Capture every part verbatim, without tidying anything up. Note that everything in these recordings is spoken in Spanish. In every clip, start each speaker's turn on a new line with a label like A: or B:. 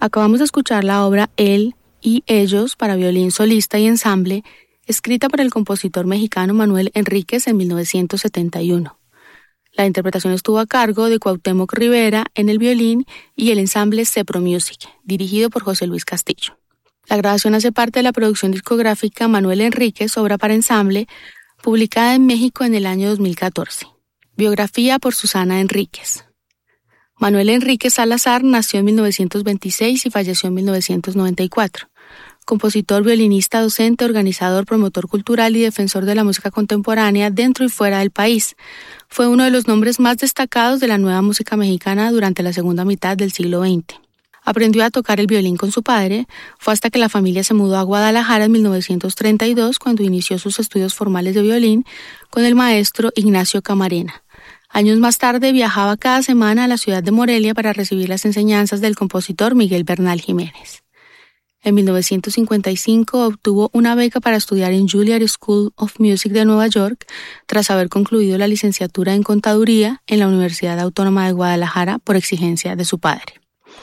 A: Acabamos de escuchar la obra Él y Ellos para violín solista y ensamble, escrita por el compositor mexicano Manuel Enríquez en mil novecientos setenta y uno. La interpretación estuvo a cargo de Cuauhtémoc Rivera en el violín y el ensamble Cepro Music, dirigido por José Luis Castillo. La grabación hace parte de la producción discográfica Manuel Enríquez, obra para ensamble, publicada en México en el año dos mil catorce. Biografía por Susana Enríquez. Manuel Enríquez Salazar nació en mil novecientos veintiséis y falleció en mil novecientos noventa y cuatro. Compositor, violinista, docente, organizador, promotor cultural y defensor de la música contemporánea dentro y fuera del país. Fue uno de los nombres más destacados de la nueva música mexicana durante la segunda mitad del siglo veinte. Aprendió a tocar el violín con su padre, fue hasta que la familia se mudó a Guadalajara en mil novecientos treinta y dos cuando inició sus estudios formales de violín con el maestro Ignacio Camarena. Años más tarde viajaba cada semana a la ciudad de Morelia para recibir las enseñanzas del compositor Miguel Bernal Jiménez. En mil novecientos cincuenta y cinco obtuvo una beca para estudiar en Juilliard School of Music de Nueva York, tras haber concluido la licenciatura en Contaduría en la Universidad Autónoma de Guadalajara por exigencia de su padre.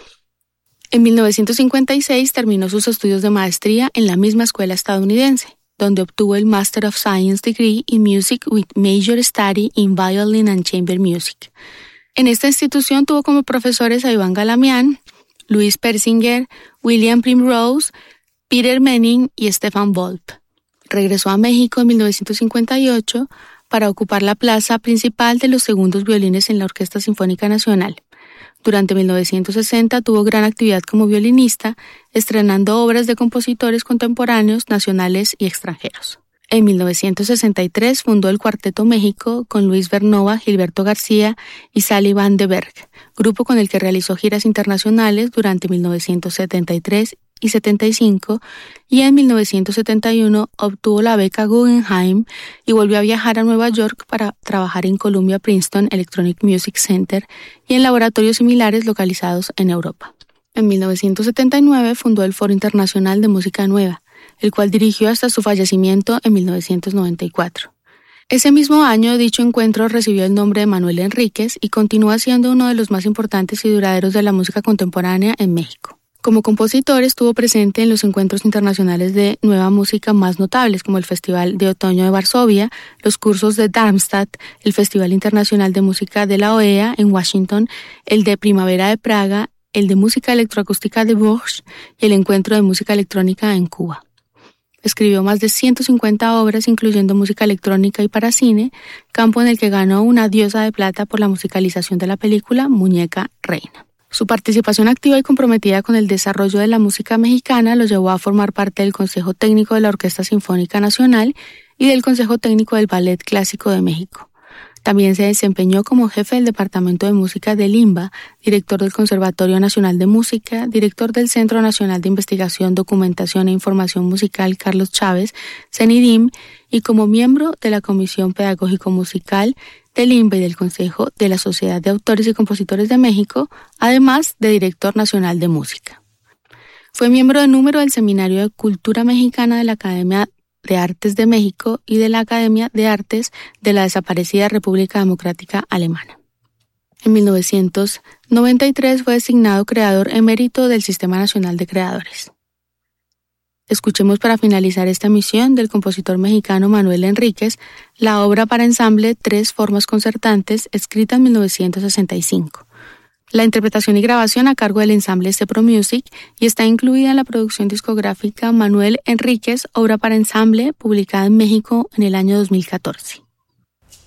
A: En mil novecientos cincuenta y seis terminó sus estudios de maestría en la misma escuela estadounidense, donde obtuvo el Master of Science Degree in Music with Major Study in Violin and Chamber Music. En esta institución tuvo como profesores a Iván Galamián, Luis Persinger, William Primrose, Peter Menning y Stefan Volp. Regresó a México en mil novecientos cincuenta y ocho para ocupar la plaza principal de los segundos violines en la Orquesta Sinfónica Nacional. Durante mil novecientos sesenta tuvo gran actividad como violinista, estrenando obras de compositores contemporáneos, nacionales y extranjeros. En mil novecientos sesenta y tres fundó el Cuarteto México con Luis Bernova, Gilberto García y Sally Van de Berg, grupo con el que realizó giras internacionales durante mil novecientos setenta y tres y setenta y cinco, y en mil novecientos setenta y uno obtuvo la beca Guggenheim y volvió a viajar a Nueva York para trabajar en Columbia Princeton Electronic Music Center y en laboratorios similares localizados en Europa. En mil novecientos setenta y nueve fundó el Foro Internacional de Música Nueva, el cual dirigió hasta su fallecimiento en mil novecientos noventa y cuatro. Ese mismo año, dicho encuentro recibió el nombre de Manuel Enríquez y continúa siendo uno de los más importantes y duraderos de la música contemporánea en México. Como compositor estuvo presente en los encuentros internacionales de nueva música más notables, como el Festival de Otoño de Varsovia, los cursos de Darmstadt, el Festival Internacional de Música de la O E A en Washington, el de Primavera de Praga, el de Música Electroacústica de Bourges y el Encuentro de Música Electrónica en Cuba. Escribió más de ciento cincuenta obras, incluyendo música electrónica y para cine, campo en el que ganó una Diosa de Plata por la musicalización de la película Muñeca Reina. Su participación activa y comprometida con el desarrollo de la música mexicana lo llevó a formar parte del Consejo Técnico de la Orquesta Sinfónica Nacional y del Consejo Técnico del Ballet Clásico de México. También se desempeñó como jefe del Departamento de Música del I N B A, director del Conservatorio Nacional de Música, director del Centro Nacional de Investigación, Documentación e Información Musical Carlos Chávez, CENIDIM, y como miembro de la Comisión Pedagógico-Musical del I N B A y del Consejo de la Sociedad de Autores y Compositores de México, además de director nacional de música. Fue miembro de número del Seminario de Cultura Mexicana de la Academia de Artes de México y de la Academia de Artes de la desaparecida República Democrática Alemana. En mil novecientos noventa y tres fue designado creador emérito del Sistema Nacional de Creadores. Escuchemos para finalizar esta emisión del compositor mexicano Manuel Enríquez la obra para ensamble Tres Formas Concertantes, escrita en mil novecientos sesenta y cinco. La interpretación y grabación a cargo del ensamble Cepro Music y está incluida en la producción discográfica Manuel Enríquez, obra para ensamble, publicada en México en el año dos mil catorce.